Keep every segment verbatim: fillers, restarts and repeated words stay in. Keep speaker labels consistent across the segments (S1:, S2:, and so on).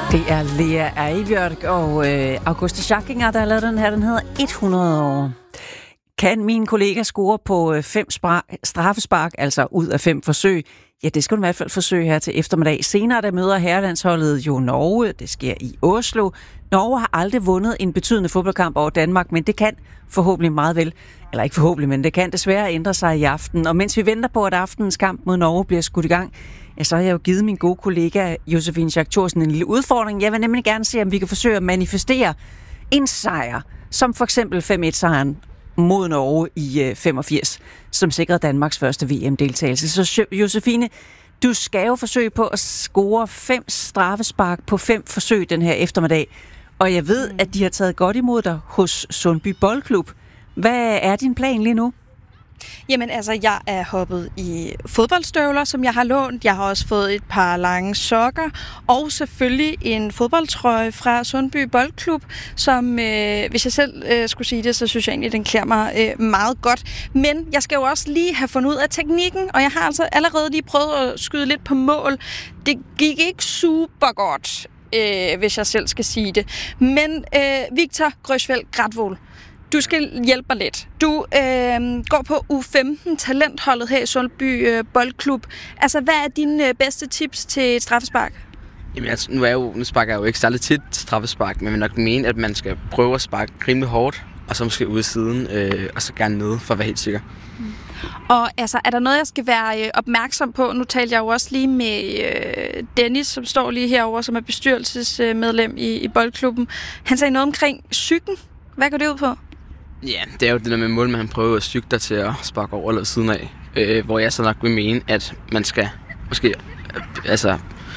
S1: Det er Lea Eibjørg og øh, Auguste Schackinger, der har lavet den her. Den hedder hundrede år. Kan min kollega score på fem spra- straffespark, altså ud af fem forsøg? Ja, det skal du i hvert fald forsøge her til eftermiddag. Senere der møder herrelandsholdet jo Norge. Det sker i Oslo. Norge har aldrig vundet en betydende fodboldkamp over Danmark, men det kan forhåbentlig meget vel, eller ikke forhåbentlig, men det kan desværre ændre sig i aften. Og mens vi venter på, at aftenens kamp mod Norge bliver skudt i gang, ja, så har jeg jo givet min gode kollega Josefine Schack Thorsen en lille udfordring. Jeg vil nemlig gerne se, om vi kan forsøge at manifestere en sejr, som for eksempel fem et-sejren mod Norge i femogfirs, som sikrede Danmarks første V M-deltagelse. Så Josefine, du skal jo forsøge på at score fem straffespark på fem forsøg den her eftermiddag. Og jeg ved, at de har taget godt imod dig hos Sundby Boldklub. Hvad er din plan lige nu?
S2: Jamen altså, jeg er hoppet i fodboldstøvler, som jeg har lånt. Jeg har også fået et par lange sokker, og selvfølgelig en fodboldtrøje fra Sundby Boldklub, som, øh, hvis jeg selv øh, skulle sige det, så synes jeg egentlig, den klæder mig øh, meget godt. Men jeg skal jo også lige have fundet ud af teknikken, og jeg har altså allerede lige prøvet at skyde lidt på mål. Det gik ikke super godt, øh, hvis jeg selv skal sige det. Men øh, Victor Grøsfeldt Gratvol, du skal hjælpe mig lidt. Du øh, går på U femten talentholdet her i Sundby øh, Boldklub. Altså, hvad er dine øh, bedste tips til et straffespark?
S3: Jamen, altså, nu, er jo, nu sparker jeg jo ikke særlig tit straffespark, men jeg vil nok mene, at man skal prøve at sparke rimelig hårdt, og så måske ud af siden, øh, og så gerne nede, for at være helt sikker.
S2: Mm. Og altså, er der noget, jeg skal være øh, opmærksom på? Nu talte jeg jo også lige med øh, Dennis, som står lige herovre, som er bestyrelsesmedlem i, i boldklubben. Han sagde noget omkring psyken. Hvad går det ud på?
S3: Ja, det er jo det der med mål, man prøver at stykke dig til at sparke over eller siden af. Øh, hvor jeg så nok vil mene, at man skal måske øh, altså,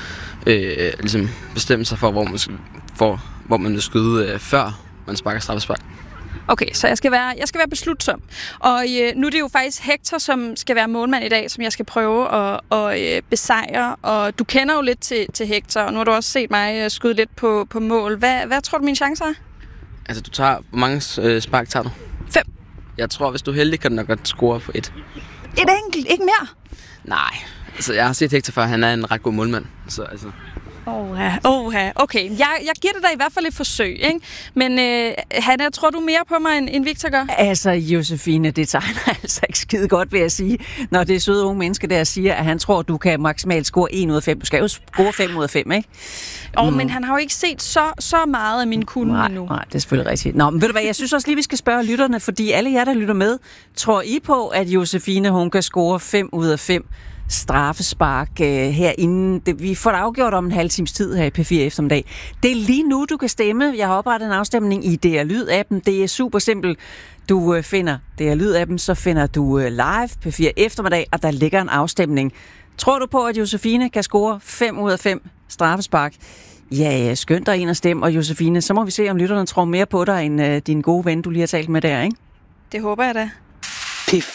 S3: øh, ligesom bestemme sig for, hvor man, for, hvor man vil skyde øh, før man sparker straffespark.
S2: Okay, så jeg skal være, jeg skal være beslutsom. Og øh, nu er det jo faktisk Hector, som skal være målmand i dag, som jeg skal prøve at, at øh, besejre. Og du kender jo lidt til, til Hector, og nu har du også set mig skyde lidt på, på mål. Hvad, hvad tror du, mine chancer er?
S3: Altså, du tager... Hvor mange øh, spark tager du?
S2: Fem.
S3: Jeg tror, hvis du er heldig, kan du nok godt score på et.
S2: Et enkelt? Ikke mere?
S3: Nej. Altså, jeg har set Hector før. Han er en ret god målmand. Så, altså...
S2: Oha, oha. Okay, jeg, jeg giver det dig i hvert fald et forsøg, ikke? Men øh, Hanna, tror du mere på mig, end, end Victor gør?
S1: Altså, Josefine, det tegner altså ikke skide godt, vil jeg sige. Når det er søde unge mennesker, der siger, at han tror, du kan maksimalt score en ud af fem. Du skal jo score fem ud af fem, ikke?
S2: Åh, oh, mm. men han har jo ikke set så, så meget af min kunde
S1: nej,
S2: endnu.
S1: Nej, det er selvfølgelig rigtigt. Nå, men ved du hvad, jeg synes også lige, vi skal spørge lytterne, fordi alle jer, der lytter med, tror I på, at Josefine, hun kan score fem ud af fem straffespark uh, herinde. Det, vi får det afgjort om en halv times tid her i P fire eftermiddag. Det er lige nu, du kan stemme. Jeg har oprettet en afstemning i D R Lyd-appen. Det er super simpelt. Du uh, finder D R Lyd-appen, så finder du uh, live P fire eftermiddag, og der ligger en afstemning. Tror du på, at Josefine kan score fem ud af fem straffespark? Ja, skønt dig ind og stemme. Og Josefine, så må vi se, om lytterne tror mere på dig, end uh, din gode ven, du lige har talt med der, ikke?
S2: Det håber jeg da.